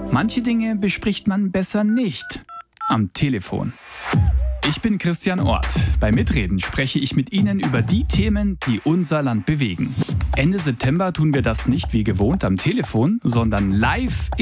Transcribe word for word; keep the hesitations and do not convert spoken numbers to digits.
Manche Dinge bespricht man besser nicht am Telefon. Ich bin Christian Orth. Bei Mitreden spreche ich mit Ihnen über die Themen, die unser Land bewegen. Ende September tun wir das nicht wie gewohnt am Telefon, sondern live